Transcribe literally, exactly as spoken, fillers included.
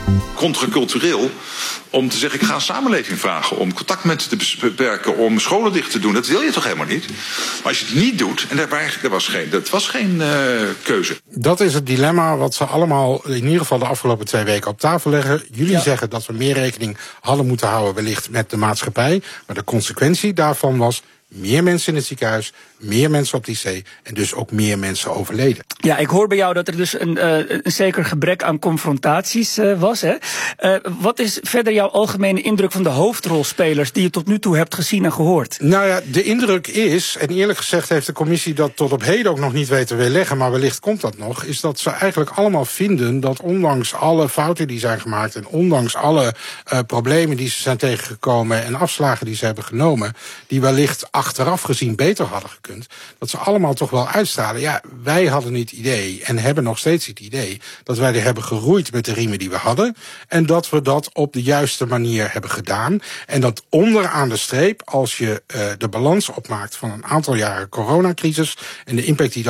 contracultureel om te zeggen, ik ga een samenleving vragen om contact met mensen te beperken, om scholen dicht te doen. Dat wil je toch helemaal niet? Maar als je het niet doet, en daar, daar was geen, dat was geen uh, keuze. Dat is het dilemma wat ze allemaal in ieder geval de afgelopen twee weken op tafel leggen. Jullie ja. zeggen dat we meer rekening hadden moeten houden wellicht met de maatschappij. Maar de consequentie daarvan was meer mensen in het ziekenhuis, meer mensen op de I C en dus ook meer mensen overleden. Ja, ik hoor bij jou dat er dus een, uh, een zeker gebrek aan confrontaties uh, was. Hè? Uh, wat is verder jouw algemene indruk van de hoofdrolspelers die je tot nu toe hebt gezien en gehoord? Nou ja, de indruk is, en eerlijk gezegd heeft de commissie dat tot op heden ook nog niet weten weerleggen, maar wellicht komt dat nog, is dat ze eigenlijk allemaal vinden dat ondanks alle fouten die zijn gemaakt en ondanks alle uh, problemen die ze zijn tegengekomen en afslagen die ze hebben genomen, die wellicht achteraf gezien beter hadden gekund, dat ze allemaal toch wel uitstralen. Ja, wij hadden het idee en hebben nog steeds het idee dat wij er hebben geroeid met de riemen die we hadden en dat we dat op de juiste manier hebben gedaan. En dat onderaan de streep, als je uh, de balans opmaakt van een aantal jaren coronacrisis en de impact die dat